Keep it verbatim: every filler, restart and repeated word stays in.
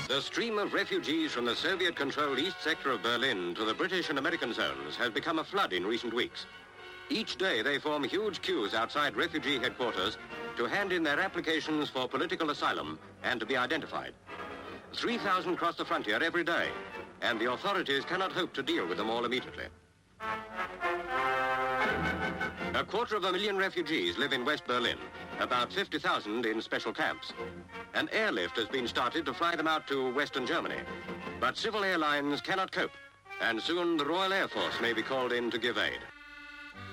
The stream of refugees from the Soviet-controlled east sector of Berlin to the British and American zones has become a flood in recent weeks. Each day they form huge queues outside refugee headquarters to hand in their applications for political asylum and to be identified. three thousand cross the frontier every day, and the authorities cannot hope to deal with them all immediately. A quarter of a million refugees live in West Berlin, about fifty thousand in special camps. An airlift has been started to fly them out to Western Germany. But civil airlines cannot cope, and soon the Royal Air Force may be called in to give aid.